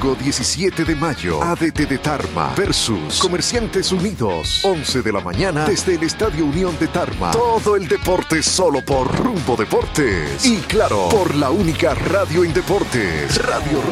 Domingo 17 de mayo, ADT de Tarma versus Comerciantes Unidos. 11 de la mañana desde el Estadio Unión de Tarma. Todo el deporte solo por Rumbo Deportes. Y claro, por la única radio en deportes, Radio